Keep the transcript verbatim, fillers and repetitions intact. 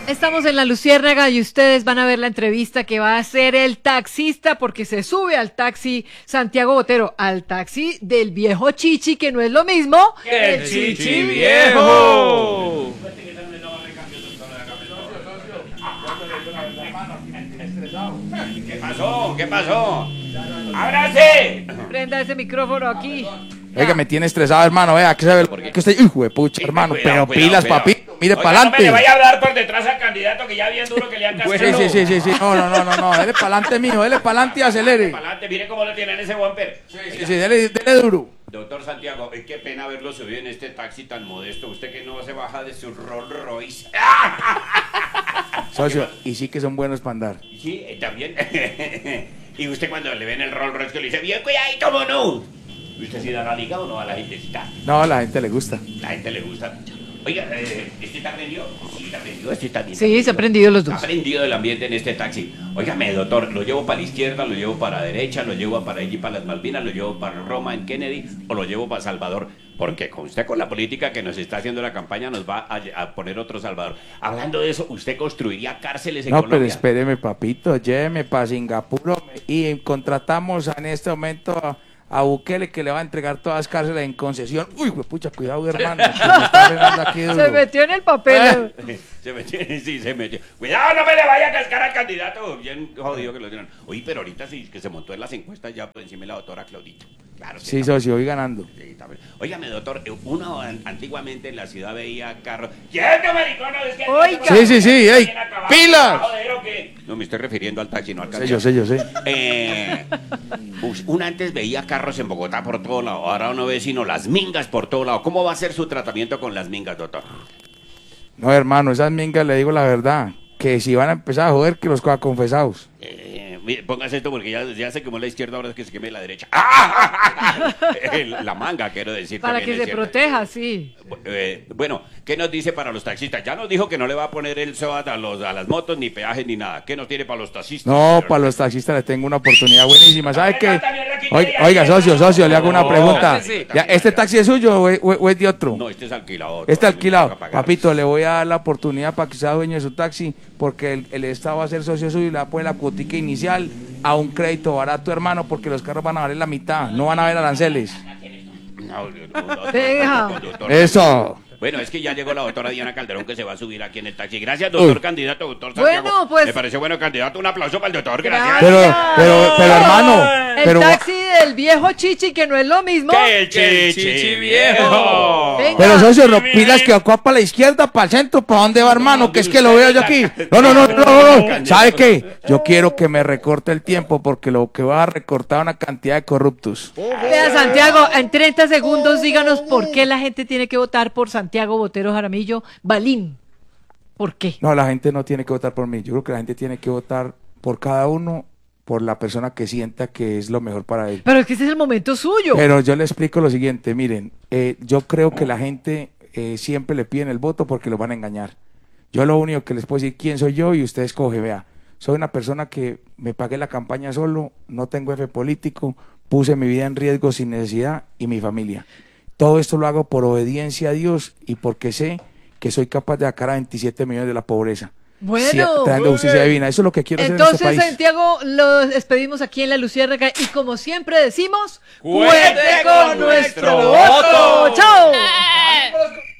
Estamos en La Luciérnaga y ustedes van a ver la entrevista que va a hacer el taxista porque se sube al taxi Santiago Botero, al taxi del viejo Chichi, que no es lo mismo que el Chichi viejo. ¿Qué pasó? ¿Qué pasó? ¡Ábrase! Prenda ese micrófono aquí. Oiga, me tiene estresado, hermano. Vea, que sabe que usted. Hijo de pucha, hermano. Cuidado, pero cuidado, pilas, cuidado. papito. Mire para No me adelante. le vaya a hablar por detrás al candidato que ya bien duro que le han cascado. Sí, sí, sí, sí, sí. No, no, no, no, no. Dele para adelante, mijo. Dele para adelante y acelere. Para adelante, mire cómo le tienen ese bumper. Sí, sí, sí. Dele, dele duro. Doctor Santiago, eh, qué pena verlo subido en este taxi tan modesto. Usted que no se baja de su Rolls Royce. Socio, y sí que son buenos para andar. Sí, eh, también. Y usted cuando le ven el Rolls Royce que le dice, bien cuidadito, mono. ¿Usted sí da la liga o no a la gentecita? No, a la gente le gusta. La gente le gusta. Oiga, eh, ¿este está prendido? Sí, está prendido. Este está bien. Sí, se han prendido los dos. Está prendido el ambiente en este taxi. Óigame, doctor, ¿lo llevo para la izquierda, lo llevo para la derecha, lo llevo para allí, para las Malvinas, lo llevo para Roma, en Kennedy, o lo llevo para Salvador? Porque con usted, con la política que nos está haciendo la campaña, nos va a, a poner otro Salvador. Hablando de eso, ¿usted construiría cárceles en No, Colombia? pero espéreme, papito. Lléveme para Singapur hombre, y contratamos en este momento a, a Bukele, que le va a entregar todas las cárceles en concesión. Uy, güey, pucha, cuidado, hermano. Se, me está frenando aquí duro. Se metió en el papel. Se metió, sí, se metió. Cuidado, no me le vaya a cascar al candidato. Bien jodido que lo tienen. Oye, pero ahorita sí que se montó en las encuestas ya por encima de la doctora Claudita. Claro, Sí, socio, voy ganando. Sí, está bien. Óigame, doctor, uno an- antiguamente en la ciudad veía carros. ¡Quieto, maricón! No, es que Oiga. Sí, sí, sí, ey, pilas. Joder, ¿o qué? No, me estoy refiriendo al taxi, no al Sé camión. yo, sé yo, sé. Eh, pues, uno antes veía carros en Bogotá por todo lado, ahora uno ve sino las mingas por todo lado. ¿Cómo va a ser su tratamiento con las mingas, doctor? No, hermano, esas mingas le digo la verdad. Que si van a empezar a joder, que los coja confesados. Eh, mire, póngase esto porque ya, ya se quemó la izquierda, ahora es que se queme la derecha. ¡Ah! La manga, quiero decir. Para también que es se cierto. proteja, sí. Eh, bueno, ¿qué nos dice para los taxistas? Ya nos dijo que no le va a poner el S O A T a, los, a las motos, ni peajes, ni nada. ¿Qué nos tiene para los taxistas? No, Pero- para los taxistas les tengo una oportunidad buenísima. ¿Sabe Ay, qué? no, también la quité Oiga, ya, oiga, ya, socio, ya. socio, le hago una No, pregunta. sí, sí, Ya, ¿este taxi es suyo o es, o es de otro? No, este es alquilado. Este también alquilado. toca pagar. Papito, le voy a dar la oportunidad para que sea dueño de su taxi, porque el, el Estado va a ser socio suyo y le va a poner la cuotica inicial a un crédito barato, hermano, porque los carros van a valer la mitad, no van a haber aranceles. No, no, no, no, Deja. no, doctor. Eso. Bueno, es que ya llegó la doctora Diana Calderón que se va a subir aquí en el taxi. Gracias, doctor Uy. candidato, doctor Santiago. Bueno, pues- Me pareció bueno candidato. Un aplauso para el doctor. Gracias. Pero, pero, pero, hermano, El pero, taxi del viejo Chichi, que no es lo mismo. ¡Que el chichi viejo! Venga. pero, socio, no, pilas que acá para la izquierda, para el centro, ¿para dónde va, hermano? Que es que lo veo yo aquí. No, no, no, no, no, no. ¿Sabe qué? Yo quiero que me recorte el tiempo, porque lo que va a recortar una cantidad de corruptos. Vea, Santiago, en treinta segundos díganos por qué la gente tiene que votar por Santiago Botero Jaramillo Balín. ¿Por qué? No, la gente no tiene que votar por mí. Yo creo que la gente tiene que votar por cada uno, por la persona que sienta que es lo mejor para él. Pero es que ese es el momento suyo. Pero yo le explico lo siguiente, miren, eh, yo creo que la gente eh, siempre le piden el voto porque los van a engañar. Yo lo único que les puedo decir quién soy yo y usted escoge, vea. Soy una persona que me pagué la campaña solo, no tengo jefe político, puse mi vida en riesgo sin necesidad y mi familia. Todo esto lo hago por obediencia a Dios y porque sé que soy capaz de sacar a veintisiete millones de la pobreza. Bueno. Sí, trayendo justicia divina. Eso es lo que quiero hacer en este Entonces, país. Santiago, los despedimos aquí en La Luciérnaga y como siempre decimos, ¡Cuente con nuestro nuestro voto! voto! ¡Chao!